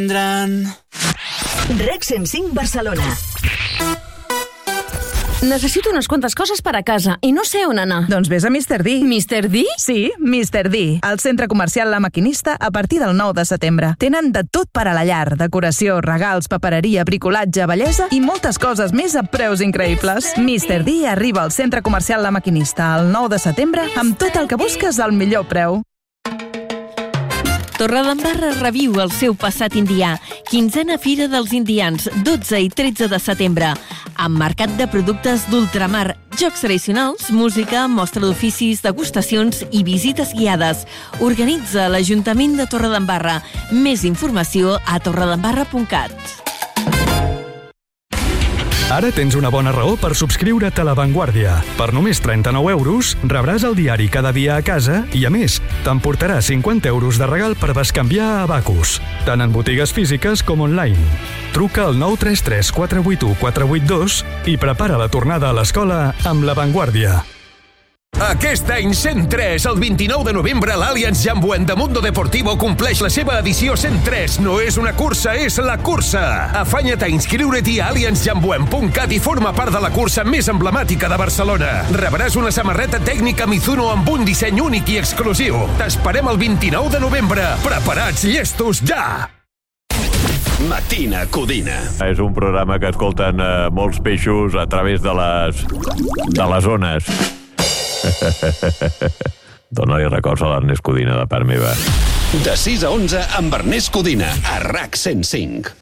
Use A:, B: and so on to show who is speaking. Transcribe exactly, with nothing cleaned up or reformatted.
A: REC cent cinc Barcelona.
B: Necessito unes quantes coses per a casa i no sé on anar.
C: Doncs vés a mister D.
B: mister D?
C: Sí, mister D. Al centre comercial La Maquinista a partir del nou de setembre. Tenen de tot per a la llar. Decoració, regals, papereria, bricolatge, bellesa i moltes coses més a preus increïbles. mister D arriba al centre comercial La Maquinista el nou de setembre amb tot el que busques al millor preu.
D: Torredembarra reviu el seu passat indià. Quinzena Fira dels Indians, dotze i tretze de setembre. Amb mercat de productes d'ultramar, jocs tradicionals, música, mostra d'oficis, degustacions i visites guiades. Organitza l'Ajuntament de Torredembarra. Més informació a torredembarra punt cat.
E: Ara tens una bona raó per subscriure't a La Vanguardia. Per només trenta-nou euros rebràs el diari cada dia a casa i, a més, t'emportarà cinquanta euros de regal per bescanviar a Abacus, tant en botigues físiques com online. Truca al nou tres tres quatre vuit u quatre vuit dos i prepara la tornada a l'escola amb La Vanguardia.
F: Aquest any cent tres, el vint-i-nou de novembre, l'Allianz Jambuent de Mundo Deportivo compleix la seva edició cent tres. No és una cursa, és la cursa. Afanya't a inscriure't-hi a allianz jambuent punt cat i forma part de la cursa més emblemàtica de Barcelona. Rebràs una samarreta tècnica Mizuno amb un disseny únic i exclusiu. T'esperem el vint-i-nou de novembre. Preparats, llestos, ja!
G: Matina Codina.
H: És un programa que escolten eh, molts peixos a través de les, de les ones. Dóna-li records a l'Ernest Codina de part meva.
G: De sis a onze amb Ernest Codina a RAC cent cinc.